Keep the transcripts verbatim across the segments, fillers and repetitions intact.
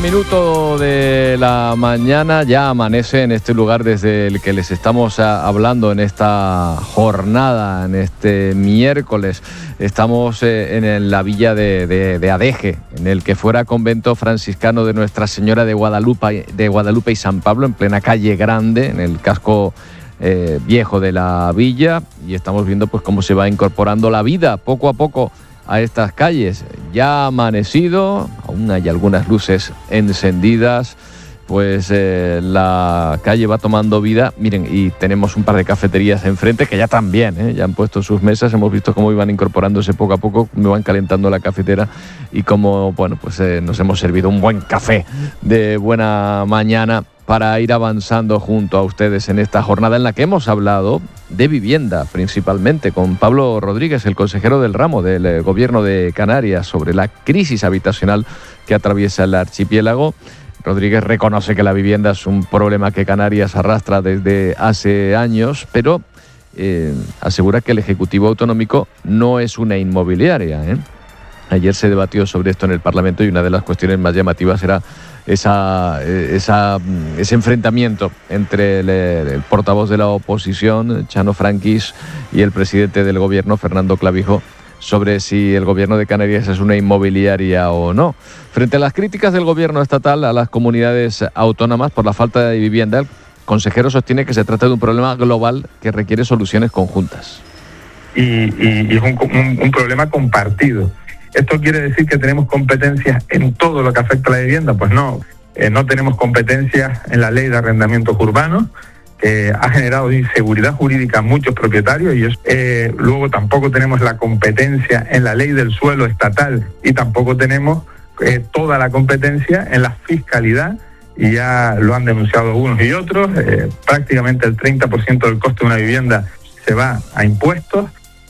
minuto de la mañana, ya amanece en este lugar desde el que les estamos hablando en esta jornada, en este miércoles. Estamos eh, en la villa de, de, de Adeje, en el que fuera convento franciscano de Nuestra Señora de Guadalupe, de Guadalupe y San Pablo, en plena calle Grande, en el casco eh, viejo de la villa, y estamos viendo pues cómo se va incorporando la vida poco a poco a estas calles. Ya ha amanecido, aún hay algunas luces encendidas, pues eh, la calle va tomando vida. Miren, y tenemos un par de cafeterías enfrente que ya también, ¿eh? ya han puesto sus mesas. Hemos visto cómo iban incorporándose poco a poco, cómo van calentando la cafetera y cómo, bueno, pues eh, nos hemos servido un buen café de buena mañana para ir avanzando junto a ustedes en esta jornada en la que hemos hablado de vivienda, principalmente con Pablo Rodríguez, el consejero del ramo del eh, Gobierno de Canarias, sobre la crisis habitacional que atraviesa el archipiélago. Rodríguez reconoce que la vivienda es un problema que Canarias arrastra desde hace años, pero eh, asegura que el Ejecutivo Autonómico no es una inmobiliaria, ¿eh? Ayer se debatió sobre esto en el Parlamento y una de las cuestiones más llamativas era esa, esa, ese enfrentamiento entre el, el portavoz de la oposición, Chano Franquis, y el presidente del Gobierno, Fernando Clavijo, sobre si el Gobierno de Canarias es una inmobiliaria o no. Frente a las críticas del Gobierno estatal a las comunidades autónomas por la falta de vivienda, el consejero sostiene que se trata de un problema global que requiere soluciones conjuntas. Y, y, y es un, un, un problema compartido. ¿Esto quiere decir que tenemos competencias en todo lo que afecta a la vivienda? Pues no, eh, no tenemos competencias en la ley de arrendamientos urbanos, que ha generado inseguridad jurídica a muchos propietarios, y es, eh, luego tampoco tenemos la competencia en la ley del suelo estatal y tampoco tenemos eh, toda la competencia en la fiscalidad, y ya lo han denunciado unos y otros. Eh, prácticamente el treinta por ciento del coste de una vivienda se va a impuestos.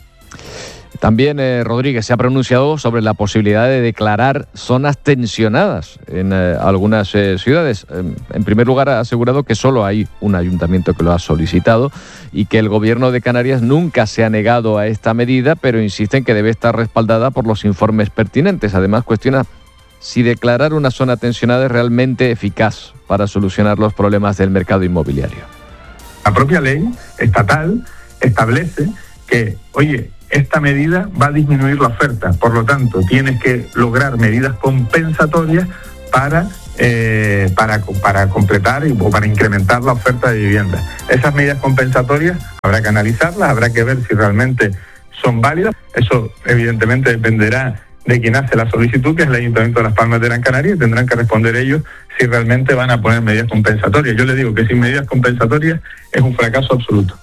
También eh, Rodríguez se ha pronunciado sobre la posibilidad de declarar zonas tensionadas en eh, algunas eh, ciudades. Eh, en primer lugar, ha asegurado que solo hay un ayuntamiento que lo ha solicitado y que el Gobierno de Canarias nunca se ha negado a esta medida, pero insiste en que debe estar respaldada por los informes pertinentes. Además, cuestiona si declarar una zona tensionada es realmente eficaz para solucionar los problemas del mercado inmobiliario. La propia ley estatal establece que, oye, esta medida va a disminuir la oferta, por lo tanto, tienes que lograr medidas compensatorias para, eh, para, para completar o para incrementar la oferta de vivienda. Esas medidas compensatorias habrá que analizarlas, habrá que ver si realmente son válidas. Eso, evidentemente, dependerá de quien hace la solicitud, que es el Ayuntamiento de Las Palmas de Gran Canaria, y tendrán que responder ellos si realmente van a poner medidas compensatorias. Yo les digo que sin medidas compensatorias es un fracaso absoluto.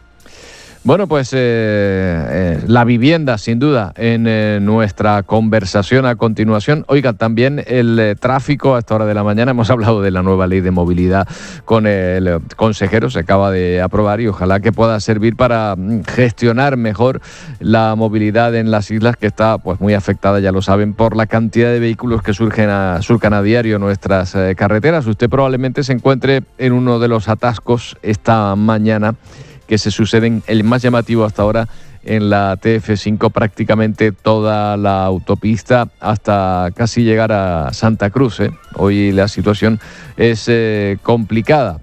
Bueno, pues eh, eh, la vivienda, sin duda, en eh, nuestra conversación a continuación. Oiga, también el eh, tráfico a esta hora de la mañana. Hemos hablado de la nueva ley de movilidad con el consejero, se acaba de aprobar y ojalá que pueda servir para gestionar mejor la movilidad en las islas, que está pues muy afectada, ya lo saben, por la cantidad de vehículos que surgen a, surcan a diario nuestras eh, carreteras. Usted probablemente se encuentre en uno de los atascos esta mañana que se suceden, el más llamativo hasta ahora, en la T F cinco, prácticamente toda la autopista hasta casi llegar a Santa Cruz, ¿eh? Hoy la situación es eh, complicada.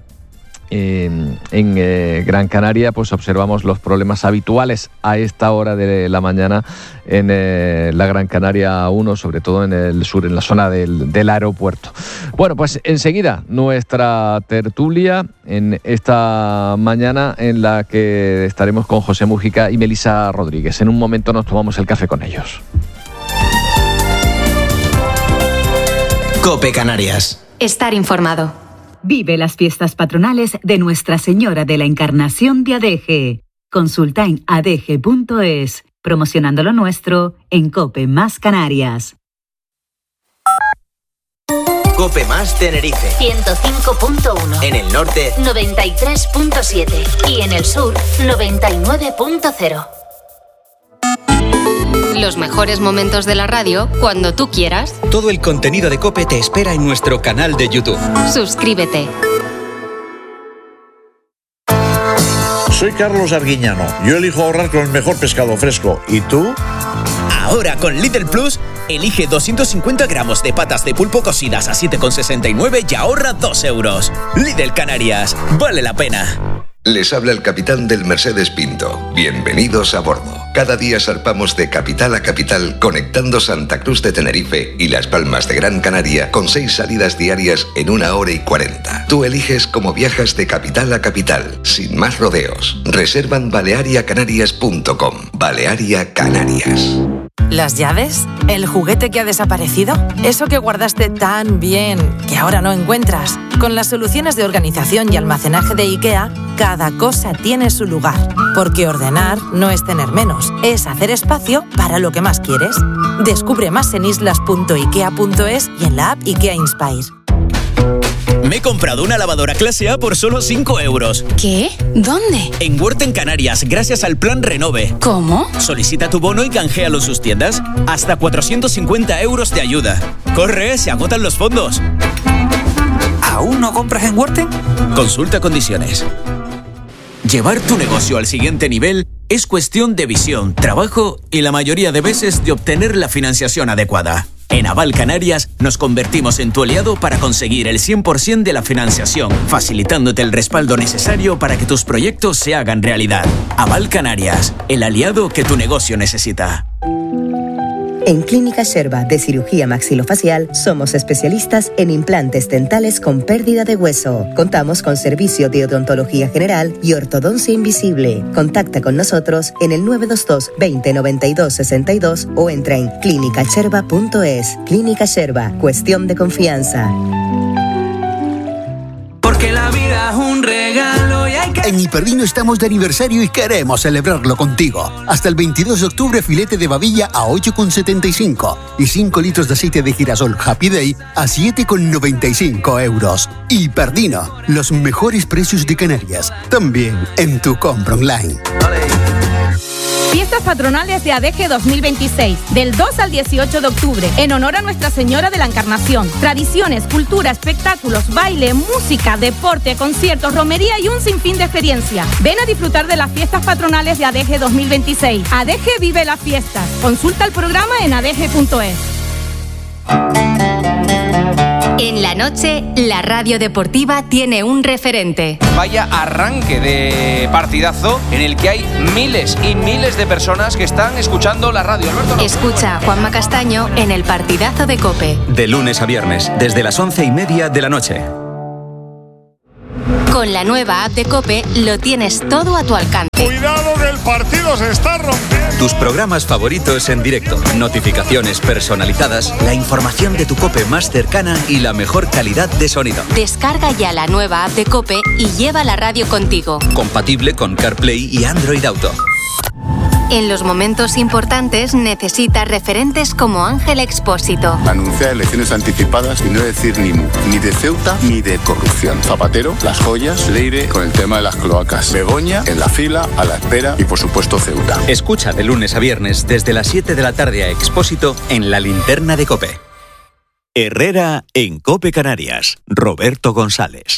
En, en eh, Gran Canaria pues observamos los problemas habituales a esta hora de la mañana en eh, la Gran Canaria uno, sobre todo en el sur, en la zona del, del aeropuerto. Bueno, pues enseguida nuestra tertulia en esta mañana, en la que estaremos con José Mújica y Melisa Rodríguez. En un momento nos tomamos el café con ellos. COPE Canarias. Estar informado. Vive las fiestas patronales de Nuestra Señora de la Encarnación de Adeje. Consulta en adeje punto es, promocionando lo nuestro en COPE Más Canarias. COPE Más Tenerife. ciento cinco punto uno. En el norte, noventa y tres punto siete. Y en el sur, noventa y nueve punto cero. Los mejores momentos de la radio cuando tú quieras. Todo el contenido de COPE te espera en nuestro canal de YouTube. Suscríbete. Soy Carlos Arguiñano. Yo elijo ahorrar con el mejor pescado fresco. ¿Y tú? Ahora con Lidl Plus, elige doscientos cincuenta gramos de patas de pulpo cocidas a siete con sesenta y nueve y ahorra dos euros. Lidl Canarias, vale la pena. Les habla el capitán del Mercedes Pinto. Bienvenidos a bordo. Cada día zarpamos de capital a capital, conectando Santa Cruz de Tenerife y Las Palmas de Gran Canaria con seis salidas diarias en una hora y cuarenta. Tú eliges cómo viajas de capital a capital, sin más rodeos. Reserva en balearia canarias punto com. Balearia Canarias. ¿Las llaves? ¿El juguete que ha desaparecido? ¿Eso que guardaste tan bien que ahora no encuentras? Con las soluciones de organización y almacenaje de IKEA, cada cosa tiene su lugar. Porque ordenar no es tener menos, es hacer espacio para lo que más quieres. Descubre más en islas punto ikea punto es y en la app IKEA Inspire. Me he comprado una lavadora clase A por solo cinco euros. ¿Qué? ¿Dónde? En Huerta en Canarias, gracias al Plan Renove. ¿Cómo? Solicita tu bono y canjealo en sus tiendas. Hasta cuatrocientos cincuenta euros de ayuda. ¡Corre! ¡Se agotan los fondos! ¿Aún no compras en Huerten? Consulta condiciones. Llevar tu negocio al siguiente nivel es cuestión de visión, trabajo y la mayoría de veces de obtener la financiación adecuada. En Aval Canarias nos convertimos en tu aliado para conseguir el cien por ciento de la financiación, facilitándote el respaldo necesario para que tus proyectos se hagan realidad. Aval Canarias, el aliado que tu negocio necesita. En Clínica Sherba de Cirugía Maxilofacial somos especialistas en implantes dentales con pérdida de hueso. Contamos con servicio de odontología general y ortodoncia invisible. Contacta con nosotros en el nueve dos dos, veinte, noventa y dos, sesenta y dos o entra en clínica sherba punto es. Clínica Sherba, cuestión de confianza. Porque la vida es un regalo y hay que... En Hiperdino estamos de aniversario y queremos celebrarlo contigo. Hasta el veintidós de octubre, filete de babilla a ocho con setenta y cinco y cinco litros de aceite de girasol Happy Day a siete con noventa y cinco euros. Hiperdino, los mejores precios de Canarias, también en tu compra online. Fiestas patronales de A D G dos mil veintiséis, del dos al dieciocho de octubre, en honor a Nuestra Señora de la Encarnación. Tradiciones, cultura, espectáculos, baile, música, deporte, conciertos, romería y un sinfín de experiencias. Ven a disfrutar de las fiestas patronales de A D G dos mil veintiséis. A D G vive las fiestas. Consulta el programa en a d g punto es. En la noche, la radio deportiva tiene un referente. Vaya arranque de partidazo en el que hay miles y miles de personas que están escuchando la radio. Alberto, no. Escucha a Juanma Castaño en el partidazo de COPE. De lunes a viernes, desde las once y media de la noche. Con la nueva app de COPE lo tienes todo a tu alcance. ¡Cuidado que el partido se está rompiendo! Tus programas favoritos en directo, notificaciones personalizadas, la información de tu COPE más cercana y la mejor calidad de sonido. Descarga ya la nueva app de COPE y lleva la radio contigo. Compatible con CarPlay y Android Auto. En los momentos importantes necesita referentes como Ángel Expósito. Anunciar elecciones anticipadas y no decir ni mu, ni de Ceuta ni de corrupción. Zapatero, las joyas, Leire con el tema de las cloacas. Begoña en la fila, a la espera y por supuesto Ceuta. Escucha de lunes a viernes desde las siete de la tarde a Expósito en la linterna de COPE. Herrera en COPE Canarias. Roberto González.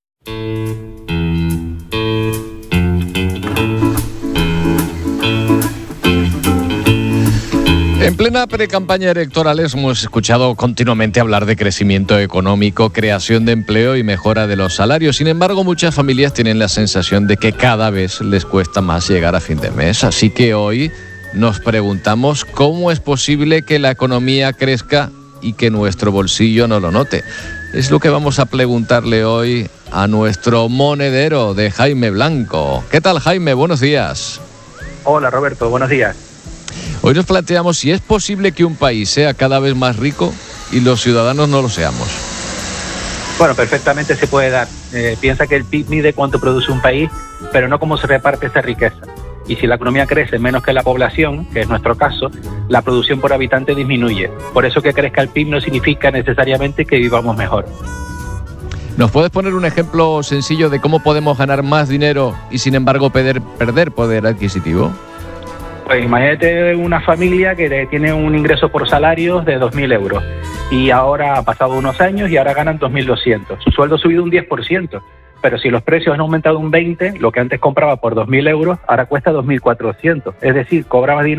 En plena precampaña electoral hemos escuchado continuamente hablar de crecimiento económico, creación de empleo y mejora de los salarios. Sin embargo, muchas familias tienen la sensación de que cada vez les cuesta más llegar a fin de mes. Así que hoy nos preguntamos cómo es posible que la economía crezca y que nuestro bolsillo no lo note. Es lo que vamos a preguntarle hoy a nuestro monedero de Jaime Blanco. ¿Qué tal, Jaime? Buenos días. Hola, Roberto. Buenos días. Hoy nos planteamos si es posible que un país sea cada vez más rico y los ciudadanos no lo seamos. Bueno, perfectamente se puede dar. Eh, piensa que el P I B mide cuánto produce un país, pero no cómo se reparte esa riqueza. Y si la economía crece menos que la población, que es nuestro caso, la producción por habitante disminuye. Por eso que crezca el P I B no significa necesariamente que vivamos mejor. ¿Nos puedes poner un ejemplo sencillo de cómo podemos ganar más dinero y sin embargo perder, perder poder adquisitivo? Pues imagínate una familia que tiene un ingreso por salarios de dos mil euros y ahora ha pasado unos años y ahora ganan dos mil doscientos. Su sueldo ha subido un diez por ciento, pero si los precios han aumentado un veinte por ciento, lo que antes compraba por dos mil euros ahora cuesta dos mil cuatrocientos. Es decir, cobra más dinero,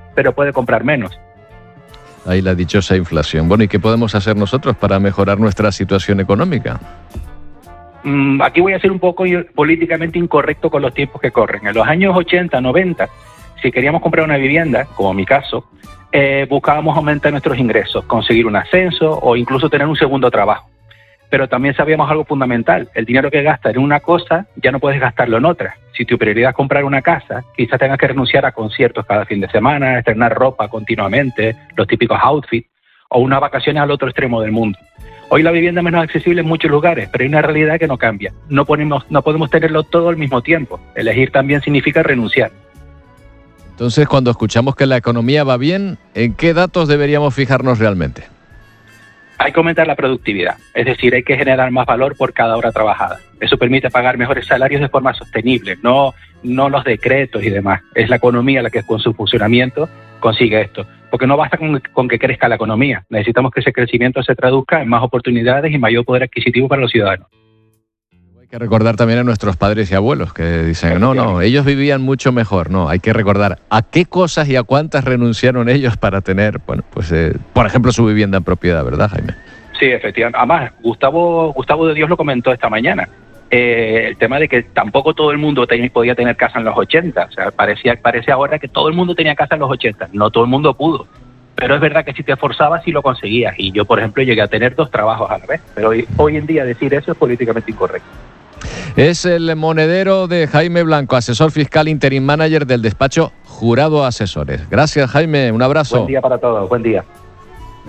pero puede comprar menos. Ahí la dichosa inflación. Bueno, ¿y qué podemos hacer nosotros para mejorar nuestra situación económica? Mm, aquí voy a ser un poco políticamente incorrecto con los tiempos que corren. En los años ochenta, noventa, si queríamos comprar una vivienda, como mi caso, eh, buscábamos aumentar nuestros ingresos, conseguir un ascenso o incluso tener un segundo trabajo. Pero también sabíamos algo fundamental: el dinero que gastas en una cosa ya no puedes gastarlo en otra. Si tu prioridad es comprar una casa, quizás tengas que renunciar a conciertos cada fin de semana, estrenar ropa continuamente, los típicos outfits, o unas vacaciones al otro extremo del mundo. Hoy la vivienda es menos accesible en muchos lugares, pero hay una realidad que no cambia. No, ponemos, no podemos tenerlo todo al mismo tiempo. Elegir también significa renunciar. Entonces, cuando escuchamos que la economía va bien, ¿en qué datos deberíamos fijarnos realmente? Hay que aumentar la productividad, es decir, hay que generar más valor por cada hora trabajada. Eso permite pagar mejores salarios de forma sostenible, no, no los decretos y demás. Es la economía la que con su funcionamiento consigue esto. Porque no basta con, con que crezca la economía, necesitamos que ese crecimiento se traduzca en más oportunidades y mayor poder adquisitivo para los ciudadanos. Hay que recordar también a nuestros padres y abuelos que dicen, no, no, ellos vivían mucho mejor. No, hay que recordar a qué cosas y a cuántas renunciaron ellos para tener, bueno, pues, eh, por ejemplo, su vivienda en propiedad, ¿verdad, Jaime? Sí, efectivamente. Además, Gustavo, Gustavo de Dios lo comentó esta mañana. Eh, el tema de que tampoco todo el mundo ten, podía tener casa en los ochenta. O sea, parecía, parece ahora que todo el mundo tenía casa en los ochenta. No todo el mundo pudo. Pero es verdad que si te esforzabas, sí lo conseguías. Y yo, por ejemplo, llegué a tener dos trabajos a la vez. Pero hoy, hoy en día decir eso es políticamente incorrecto. Es el monedero de Jaime Blanco, asesor fiscal interim manager del despacho Jurado Asesores. Gracias, Jaime. Un abrazo. Buen día para todos. Buen día.